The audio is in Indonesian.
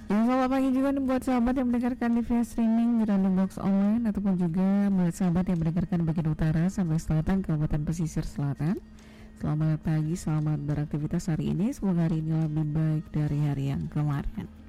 Selamat pagi juga nih buat sahabat yang mendengarkan di via streaming di Random Box Online, ataupun juga buat sahabat yang mendengarkan bagian utara sampai selatan Kabupaten Pesisir Selatan. Selamat pagi, selamat beraktivitas hari ini. Semoga hari ini lebih baik dari hari yang kemarin.